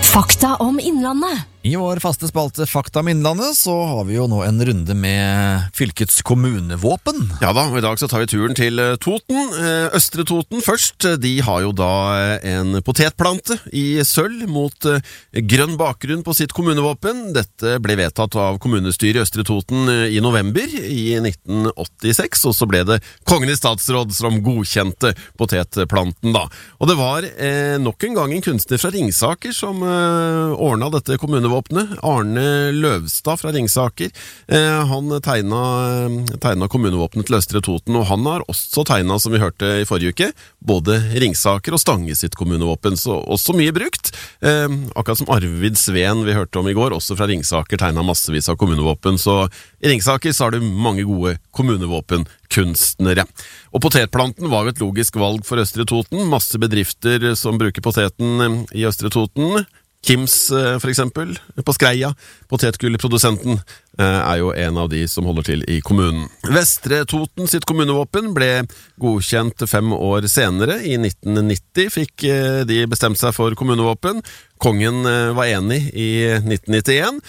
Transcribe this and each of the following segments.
Fakta om Innlandet. I vår faste spalte Fakta om Innlandet så har vi jo nå en runde med fylkets kommunevåpen. Ja da, og i dag så tar vi turen til Toten. Østre Toten først. De har jo da en potetplante i sølv mot grønn bakgrunn på sitt kommunevåpen. Dette ble vedtatt av kommunestyret i Østre Toten i november i 1986, og så ble det Kongen i statsråd som godkjente potetplanten da. Og det var nok en gang en kunstner fra Ringsaker som ordnet dette kommunevåpenet. Arne Løvstad fra Ringsaker. Han tegnet kommunevåpenet til Østre Toten, og han har også tegnet, som vi hørte i forrige uke, både Ringsaker og Stange sitt kommunevåpen, så også mye brukt. Akkurat som Arvid Sveen vi hørte om i går, også fra Ringsaker, tegnet massevis av kommunevåpen, så i Ringsaker så har du mange gode kommunevåpenkunstnere. Og potetplanten var jo et logisk valg for Østre Toten. Masse bedrifter som bruker poteten i Østre Toten. Kims for eksempel, på Skreia. Potetgullprodusenten er jo en av de som holder til i kommunen. Vestre Toten sitt kommunevåpen ble godkjent 5 år senere. I 1990 fikk de bestemt seg for kommunevåpen. Kongen var enig i 1991.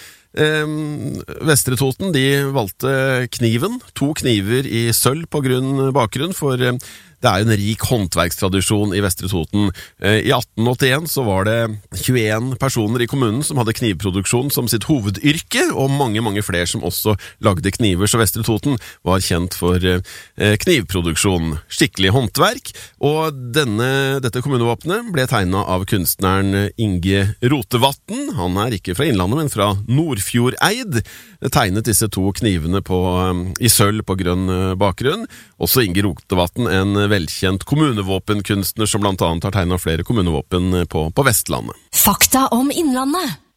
Vestre Toten, de valgte kniven. 2 kniver i sølv på bakgrunn, for det er jo en rik håndverkstradisjon i Vestre Toten. I 1881 så var det 21 personer i kommunen som hadde knivproduksjon som sitt hovedyrke, og mange flere som også lagde kniver, så Vestre Toten var kjent for knivproduksjon, skikkelig håndverk. Og dette kommunevåpenet ble tegnet av kunstneren Inge Rotevatn. Han er ikke fra Innlandet, men fra Nordfjordeid. Tegnet disse 2 knivene i sølv på grønn bakgrunn. Også Inge Rotevatn, en velkjent kommunevåpenkunstner som blant annet har tegnet flere kommunevåpen på Vestlandet. Fakta om Innlandet.